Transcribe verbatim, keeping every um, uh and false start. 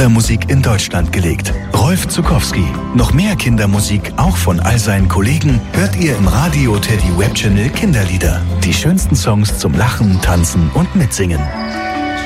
Musik in Deutschland gelegt. Rolf Zuckowski. Noch mehr Kindermusik, auch von all seinen Kollegen, hört ihr im Radio Teddy Web Channel Kinderlieder. Die schönsten Songs zum Lachen, Tanzen und Mitsingen.